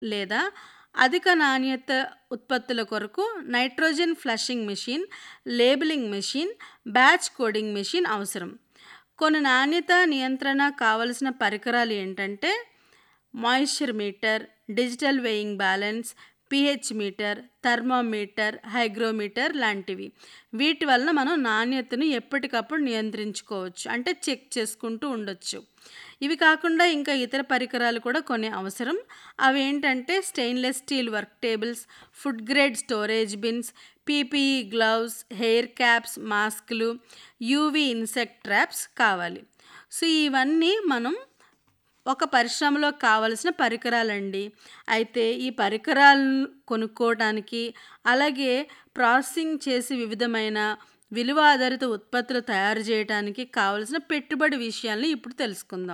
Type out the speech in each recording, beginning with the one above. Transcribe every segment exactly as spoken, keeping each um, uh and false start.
లేదా అధిక నాణ్యత ఉత్పత్తుల కొరకు nitrogen flushing machine, labelling machine, batch coding machine అవసరం. కొన్ని నాణ్యత నియంత్రణ కావలసిన పరికరాలు ఏంటంటే moisture metre, digital weighing balance, pH metre, thermometer, hygrometer లాంటివి. వీటి వలన మనం నాణ్యతను ఎప్పటికప్పుడు నియంత్రించుకోవచ్చు, అంటే చెక్ చేసుకుంటూ ఉండొచ్చు. ఇవి కాకుండా ఇంకా ఇతర పరికరాలు కూడా కొన్ని అవసరం. అవి ఏంటంటే stainless steel work tables, food grade storage bins, PPE gloves, hair caps, మాస్కులు, యూవీ ఇన్సెక్ట్ ట్రాప్స్ కావాలి. సో ఇవన్నీ మనం ఒక పరిశ్రమలో కావలసిన పరికరాలండి. అయితే ఈ పరికరాలను కొనుక్కోవడానికి, అలాగే ప్రాసెసింగ్ చేసి వివిధమైన విలువ ఆధారిత ఉత్పత్తులు తయారు చేయడానికి కావలసిన పెట్టుబడి విషయాల్ని ఇప్పుడు తెలుసుకుందాం.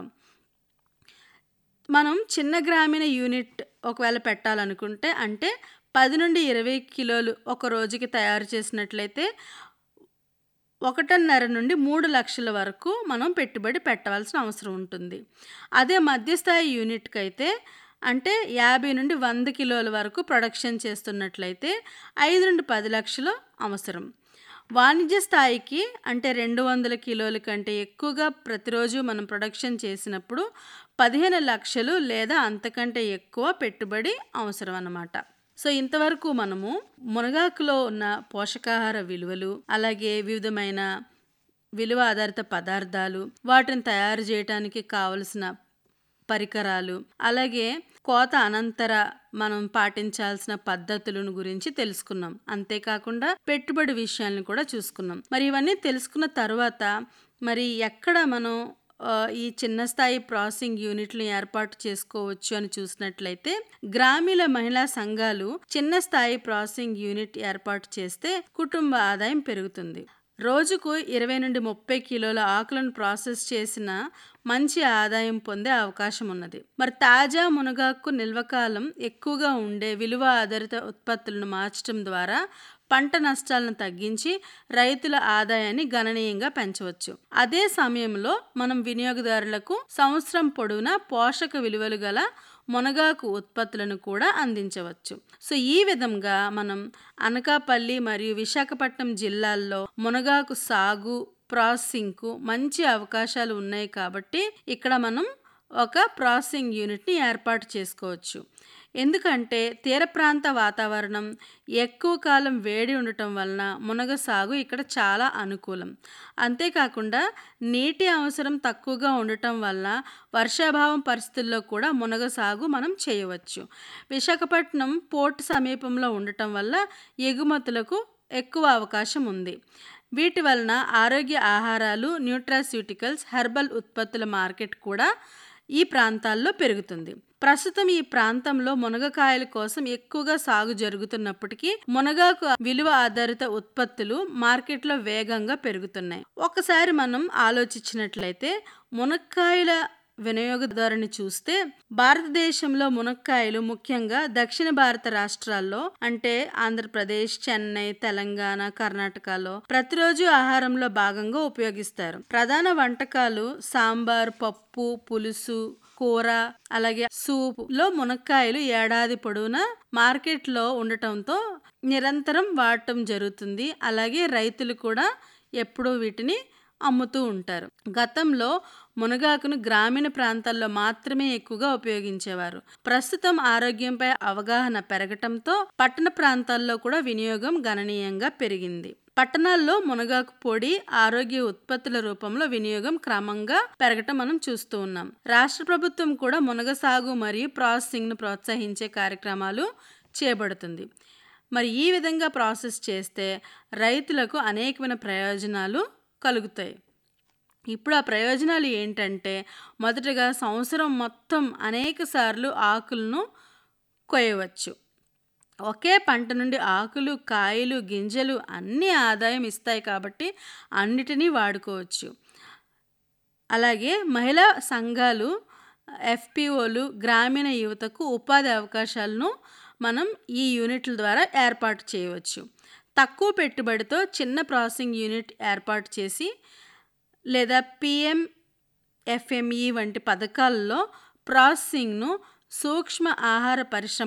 మనం చిన్న గ్రామీణ యూనిట్ ఒకవేళ పెట్టాలనుకుంటే, అంటే పది నుండి ఇరవై కిలోలు ఒక రోజుకి తయారు చేసినట్లయితే ఒకటిన్నర నుండి మూడు లక్షల వరకు మనం పెట్టుబడి పెట్టవలసిన అవసరం ఉంటుంది. అదే మధ్యస్థాయి యూనిట్కి అయితే, అంటే యాభై నుండి వంద కిలోల వరకు ప్రొడక్షన్ చేస్తున్నట్లయితే ఐదు నుండి పది లక్షలు అవసరం. వాణిజ్య స్థాయికి అంటే రెండు వందల కిలోల కంటే ఎక్కువగా ప్రతిరోజు మనం ప్రొడక్షన్ చేసినప్పుడు పదిహేను లక్షలు లేదా అంతకంటే ఎక్కువ పెట్టుబడి అవసరం అన్నమాట. సో ఇంతవరకు మనము మునగాకులో ఉన్న పోషకాహార విలువలు, అలాగే వివిధమైన విలువ ఆధారిత పదార్థాలు, వాటిని తయారు చేయడానికి కావలసిన పరికరాలు, అలాగే కోత అనంతర మనం పాటించాల్సిన పద్ధతులను గురించి తెలుసుకున్నాం. అంతేకాకుండా పెట్టుబడి విషయాలను కూడా చూసుకున్నాం. మరి ఇవన్నీ తెలుసుకున్న తర్వాత మరి ఎక్కడ మనం ఈ చిన్న స్థాయి ప్రాసెసింగ్ యూనిట్లను ఏర్పాటు చేసుకోవచ్చు అని చూసినట్లయితే, గ్రామీణ మహిళా సంఘాలు చిన్న స్థాయి ప్రాసెసింగ్ యూనిట్ ఏర్పాటు చేస్తే కుటుంబ ఆదాయం పెరుగుతుంది. రోజుకు ఇరవై నుండి ముప్పై కిలోల ఆకులను ప్రాసెస్ చేసిన మంచి ఆదాయం పొందే అవకాశం ఉన్నది. మరి తాజా మునగాకు నిల్వకాలం ఎక్కువగా ఉండే విలువ ఆధారిత ఉత్పత్తులను మార్చడం ద్వారా పంట నష్టాలను తగ్గించి రైతుల ఆదాయాన్ని గణనీయంగా పెంచవచ్చు. అదే సమయంలో మనం వినియోగదారులకు సంవత్సరం పొడవునా పోషక విలువలు గల మునగాకు ఉత్పత్తులను కూడా అందించవచ్చు. సో ఈ విధంగా మనం అనకాపల్లి మరియు విశాఖపట్నం జిల్లాల్లో మునగాకు సాగు, ప్రాసెసింగ్కు మంచి అవకాశాలు ఉన్నాయి. కాబట్టి ఇక్కడ మనం ఒక ప్రాసెసింగ్ యూనిట్ని ఏర్పాటు చేసుకోవచ్చు. ఎందుకంటే తీర ప్రాంత వాతావరణం, ఎక్కువ కాలం వేడి ఉండటం వలన మునగ సాగు ఇక్కడ చాలా అనుకూలం. అంతేకాకుండా నీటి అవసరం తక్కువగా ఉండటం వల్ల వర్షాభావం పరిస్థితుల్లో కూడా మునగ సాగు మనం చేయవచ్చు. విశాఖపట్నం పోర్ట్ సమీపంలో ఉండటం వల్ల ఎగుమతులకు ఎక్కువ అవకాశం ఉంది. వీటి వలన ఆరోగ్య ఆహారాలు, న్యూట్రాస్యూటికల్స్, హెర్బల్ ఉత్పత్తుల మార్కెట్ కూడా ఈ ప్రాంతాల్లో పెరుగుతుంది. ప్రస్తుతం ఈ ప్రాంతంలో మునగకాయల కోసం ఎక్కువగా సాగు జరుగుతున్నప్పటికీ మునగాకు విలువ ఆధారిత ఉత్పత్తులు మార్కెట్లో వేగంగా పెరుగుతున్నాయి. ఒకసారి మనం ఆలోచించినట్లయితే మునక్కాయల వినియోగదారుని చూస్తే భారతదేశంలో మునక్కాయలు ముఖ్యంగా దక్షిణ భారత రాష్ట్రాల్లో అంటే ఆంధ్రప్రదేశ్, చెన్నై, తెలంగాణ, కర్ణాటకలో ప్రతిరోజు ఆహారంలో భాగంగా ఉపయోగిస్తారు. ప్రధాన వంటకాలు సాంబార్, పప్పు, పులుసు, కూర, అలాగే సూప్ లో మునక్కాయలు ఏడాది పొడవునా మార్కెట్లో ఉండటంతో నిరంతరం వాడటం జరుగుతుంది. అలాగే రైతులు కూడా ఎప్పుడూ వీటిని అమ్ముతూ ఉంటారు. గతంలో మునగాకును గ్రామీణ ప్రాంతాల్లో మాత్రమే ఎక్కువగా ఉపయోగించేవారు. ప్రస్తుతం ఆరోగ్యంపై అవగాహన పెరగటంతో పట్టణ ప్రాంతాల్లో కూడా వినియోగం గణనీయంగా పెరిగింది. పట్టణాల్లో మునగాకు పొడి, ఆరోగ్య ఉత్పత్తుల రూపంలో వినియోగం క్రమంగా పెరగటం మనం చూస్తూ ఉన్నాం. రాష్ట్ర ప్రభుత్వం కూడా మునగ సాగు మరియు ప్రాసెసింగ్ను ప్రోత్సహించే కార్యక్రమాలు చేపడుతుంది. మరి ఈ విధంగా ప్రాసెస్ చేస్తే రైతులకు అనేకమైన ప్రయోజనాలు కలుగుతాయి. ఇప్పుడు ఆ ప్రయోజనాలు ఏంటంటే, మొదటగా సంవత్సరం మొత్తం అనేక సార్లు ఆకులను కోయవచ్చు. ఒకే పంట నుండి ఆకులు, కాయలు, గింజలు అన్నీ ఆదాయం ఇస్తాయి కాబట్టి అన్నిటినీ వాడుకోవచ్చు. అలాగే మహిళా సంఘాలు, ఎఫ్పిఓలు గ్రామీణ యువతకు ఉపాధి అవకాశాలను మనం ఈ యూనిట్ల ద్వారా ఏర్పాటు చేయవచ్చు. తక్కువ పెట్టుబడితో చిన్న ప్రాసెసింగ్ యూనిట్ ఏర్పాటు చేసి లేదా పిఎం ఎఫ్ఎంఈ వంటి పథకాల్లో ప్రాసెసింగ్ను సూక్ష్మ ఆహార పరిశ్రమ